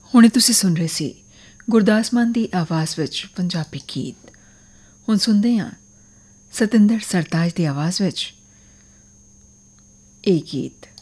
ਹੁਣੇ ਤੁਸੀਂ ਸੁਣ ਰਹੇ ਸੀ ਗੁਰਦਾਸ ਮਾਨ ਦੀ ਆਵਾਜ਼ ਵਿੱਚ ਪੰਜਾਬੀ ਗੀਤ। ਹੁਣ ਸੁਣਦੇ ਹਾਂ ਸਤਿੰਦਰ ਸਰਤਾਜ ਦੀ ਆਵਾਜ਼ ਵਿੱਚ ਇਹ ਗੀਤ।